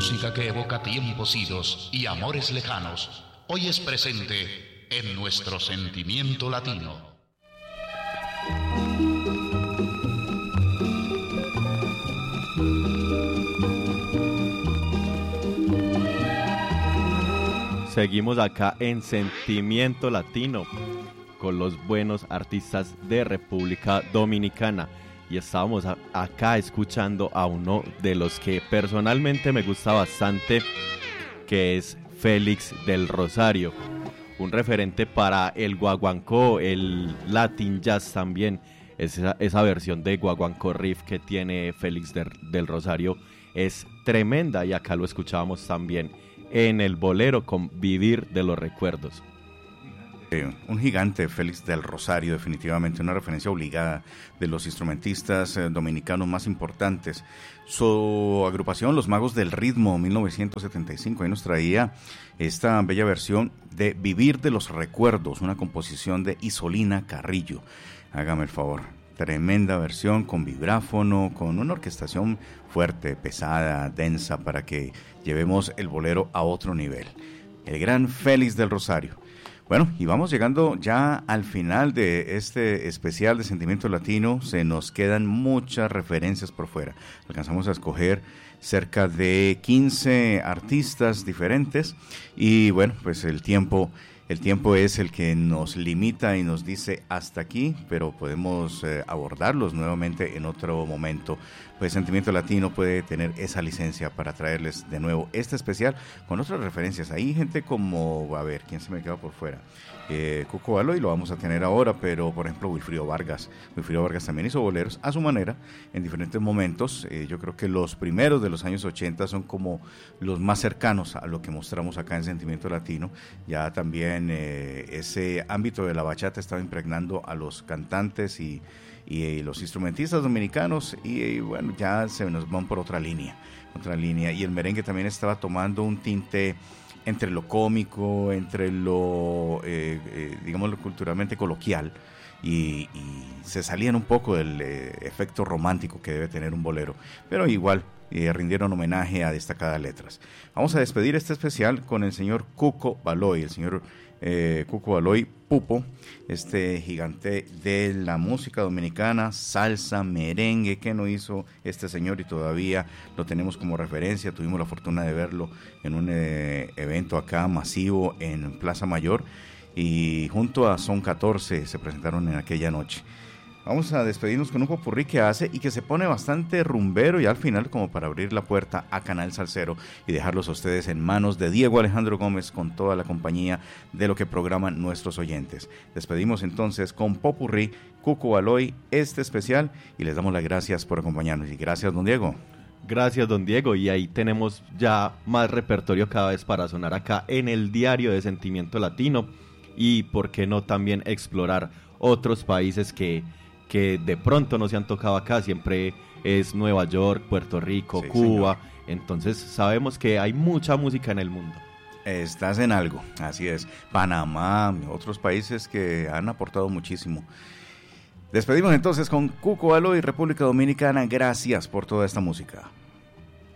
música que evoca tiempos idos y amores lejanos, hoy es presente en nuestro sentimiento latino. Seguimos acá en Sentimiento Latino con los buenos artistas de República Dominicana y estábamos acá escuchando a uno de los que personalmente me gusta bastante, que es Félix del Rosario, un referente para el guaguancó, el Latin Jazz también. Esa versión de guaguancó riff que tiene Félix del Rosario es tremenda y acá lo escuchábamos también en el bolero con Vivir de los Recuerdos. Un gigante, Félix del Rosario, definitivamente una referencia obligada de los instrumentistas dominicanos más importantes. Su agrupación Los Magos del Ritmo, 1975, ahí nos traía esta bella versión de Vivir de los Recuerdos, una composición de Isolina Carrillo. Hágame el favor, tremenda versión con vibráfono, con una orquestación fuerte, pesada, densa, para que llevemos el bolero a otro nivel. El gran Félix del Rosario. Bueno, y vamos llegando ya al final de este especial de Sentimiento Latino. Se nos quedan muchas referencias por fuera. Alcanzamos a escoger cerca de 15 artistas diferentes y bueno, pues el tiempo es el que nos limita y nos dice hasta aquí, pero podemos abordarlos nuevamente en otro momento. Pues Sentimiento Latino puede tener esa licencia para traerles de nuevo este especial con otras referencias. Hay gente como, a ver, ¿quién se me queda por fuera? Cuco Baloy lo vamos a tener ahora, pero por ejemplo Wilfrido Vargas también hizo boleros a su manera en diferentes momentos. Yo creo que los primeros de los años 80 son como los más cercanos a lo que mostramos acá en Sentimiento Latino. Ya también ese ámbito de la bachata estaba impregnando a los cantantes y los instrumentistas dominicanos y bueno, ya se nos van por otra línea, y el merengue también estaba tomando un tinte entre lo cómico, entre lo digamos lo culturalmente coloquial y se salían un poco del efecto romántico que debe tener un bolero, pero igual rindieron homenaje a destacadas letras. Vamos a despedir este especial con el señor Cuco Baloy, el señor Cuco Baloy Pupo, este gigante de la música dominicana, salsa, merengue, que no hizo este señor y todavía lo tenemos como referencia. Tuvimos la fortuna de verlo en un evento acá masivo en Plaza Mayor y junto a Son 14 se presentaron en aquella noche. Vamos a despedirnos con un popurrí que hace y que se pone bastante rumbero y al final como para abrir la puerta a Canal Salsero y dejarlos a ustedes en manos de Diego Alejandro Gómez con toda la compañía de lo que programan nuestros oyentes. Despedimos entonces con popurrí Cuco Baloy este especial y les damos las gracias por acompañarnos. Y gracias, don Diego. Gracias, don Diego, y ahí tenemos ya más repertorio cada vez para sonar acá en el diario de Sentimiento Latino y por qué no también explorar otros países que de pronto no se han tocado acá. Siempre es Nueva York, Puerto Rico, sí, Cuba, señor. Entonces sabemos que hay mucha música en el mundo. Estás en algo, así es. Panamá, otros países que han aportado muchísimo. Despedimos entonces con Cuco Baloy y República Dominicana. Gracias por toda esta música.